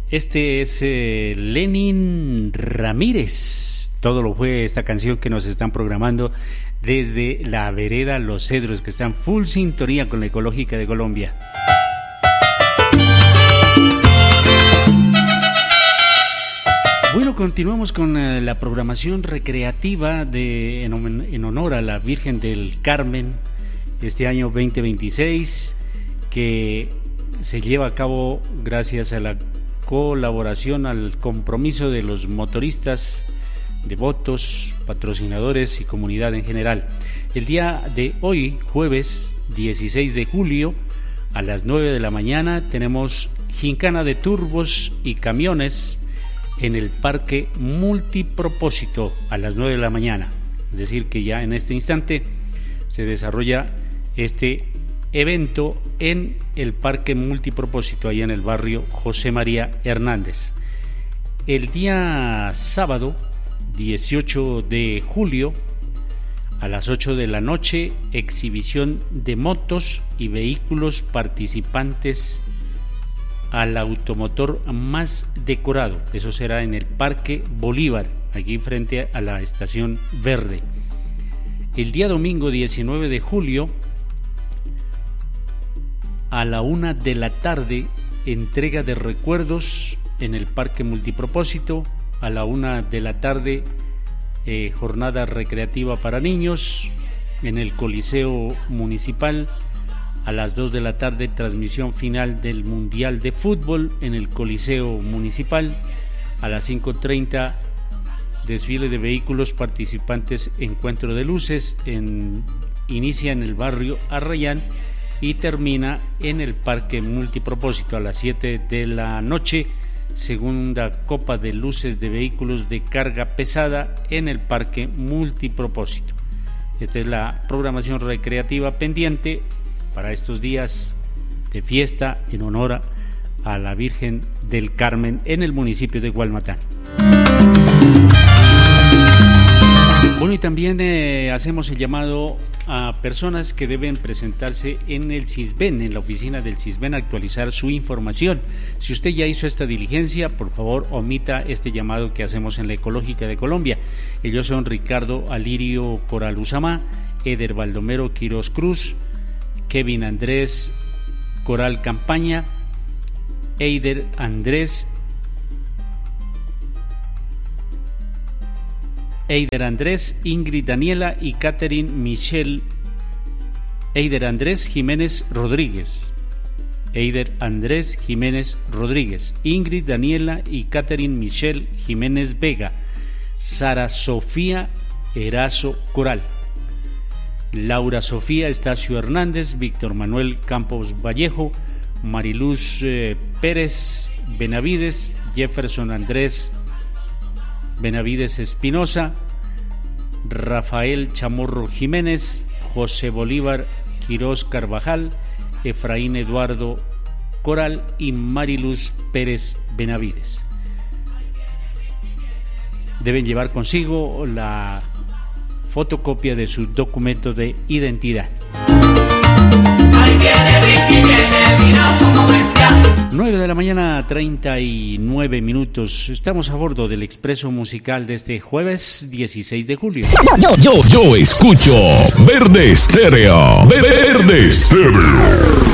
Este es Lenin Ramírez. Todo lo fue esta canción que nos están programando desde la vereda Los Cedros, que están full sintonía con la Ecológica de Colombia. Bueno, continuamos con la programación recreativa en honor a la Virgen del Carmen, este año 2026, que se lleva a cabo gracias a la colaboración, al compromiso de los motoristas, devotos, patrocinadores y comunidad en general. El día de hoy, jueves 16 de julio, a las 9 de la mañana, tenemos gincana de turbos y camiones en el Parque Multipropósito a las 9 de la mañana. Es decir, que ya en este instante se desarrolla este evento en el Parque Multipropósito, allá en el barrio José María Hernández. El día sábado 18 de julio a las 8 de la noche, exhibición de motos y vehículos participantes al automotor más decorado. Eso será en el Parque Bolívar, aquí frente a la Estación Verde. El día domingo 19 de julio a la 1 de la tarde, entrega de recuerdos en el Parque Multipropósito. A la 1 de la tarde, jornada recreativa para niños en el Coliseo Municipal. A las 2 de la tarde, transmisión final del Mundial de Fútbol en el Coliseo Municipal. A las 5:30, desfile de vehículos participantes, encuentro de luces, inicia en el barrio Arrayán y termina en el Parque Multipropósito. A las 7 de la noche, segunda copa de luces de vehículos de carga pesada en el Parque Multipropósito. Esta es la programación recreativa pendiente para estos días de fiesta en honor a la Virgen del Carmen en el municipio de Gualmatán. Bueno, y también hacemos el llamado a personas que deben presentarse en el CISBEN, en la oficina del CISBEN, a actualizar su información. Si usted ya hizo esta diligencia, por favor omita este llamado que hacemos en la Ecológica de Colombia. Ellos son Ricardo Alirio Coral Uzamá, Eder Baldomero Quiroz Cruz, Kevin Andrés Coral Campaña, Eider Andrés, Ingrid Daniela y Catherine Michelle. Eider Andrés Jiménez Rodríguez, Ingrid Daniela y Catherine Michelle Jiménez Vega, Sara Sofía Erazo Coral, Laura Sofía Estacio Hernández, Víctor Manuel Campos Vallejo, Mariluz Pérez Benavides, Jefferson Andrés Benavides Espinosa, Rafael Chamorro Jiménez, José Bolívar Quiroz Carvajal, Efraín Eduardo Coral y Mariluz Pérez Benavides. Deben llevar consigo la fotocopia de su documento de identidad. 9 de la mañana, 39 minutos. Estamos a bordo del expreso musical de este jueves 16 de julio. Yo escucho Verde Estéreo. Verde Estéreo.